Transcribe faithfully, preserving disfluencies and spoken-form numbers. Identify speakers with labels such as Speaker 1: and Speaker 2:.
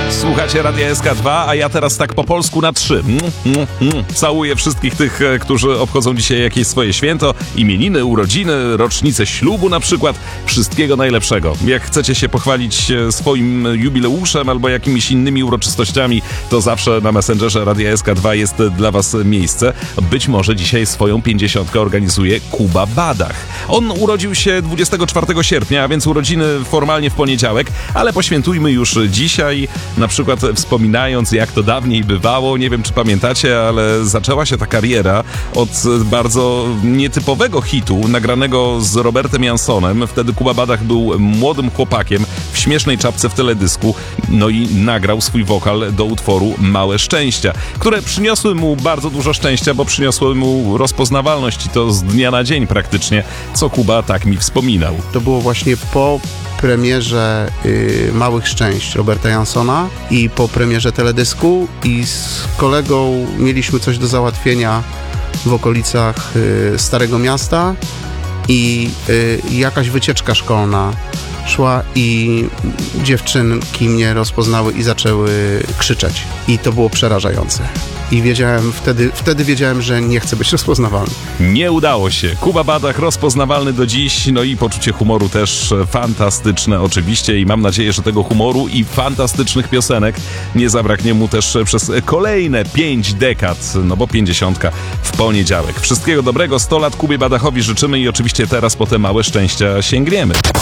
Speaker 1: Słuchacie Radia S K dwa, a ja teraz tak po polsku na trzy. Mm, mm, mm. Całuję wszystkich tych, którzy obchodzą dzisiaj jakieś swoje święto, imieniny, urodziny, rocznicę ślubu na przykład. Wszystkiego najlepszego. Jak chcecie się pochwalić swoim jubileuszem albo jakimiś innymi uroczystościami, to zawsze na Messengerze Radia S K dwa jest dla was miejsce. Być może dzisiaj swoją pięćdziesiątkę organizuje Kuba Badach. On urodził się dwudziestego czwartego sierpnia, a więc urodziny formalnie w poniedziałek, ale poświętujmy już dzisiaj, na przykład wspominając, jak to dawniej bywało. Nie wiem, czy pamiętacie, ale zaczęła się ta kariera od bardzo nietypowego hitu, nagranego z Robertem Jansonem. Wtedy Kuba Badach był młodym chłopakiem w śmiesznej czapce w teledysku, no i nagrał swój wokal do utworu Małe Szczęścia, które przyniosły mu bardzo dużo szczęścia, bo przyniosły mu rozpoznawalność i to z dnia na dzień praktycznie, co Kuba tak mi wspominał.
Speaker 2: To było właśnie po premierze y, Małych Szczęść Roberta Jansona i po premierze teledysku i z kolegą mieliśmy coś do załatwienia w okolicach y, Starego Miasta i y, jakaś wycieczka szkolna szła i dziewczynki mnie rozpoznały i zaczęły krzyczeć. I to było przerażające. I wiedziałem, wtedy, wtedy wiedziałem, że nie chcę być rozpoznawalny.
Speaker 1: Nie udało się. Kuba Badach rozpoznawalny do dziś, no i poczucie humoru też fantastyczne oczywiście i mam nadzieję, że tego humoru i fantastycznych piosenek nie zabraknie mu też przez kolejne pięć dekad, no bo pięćdziesiątka w poniedziałek. Wszystkiego dobrego, sto lat Kubie Badachowi życzymy i oczywiście teraz po te małe szczęścia sięgniemy.